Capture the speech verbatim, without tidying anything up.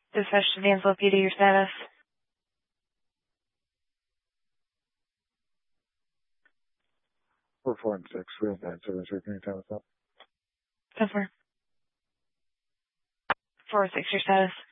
Dispatch to Dansville P D, your status. Four, four, and six. We have bad service. Can you tell us up? ten four. Four, six, your status.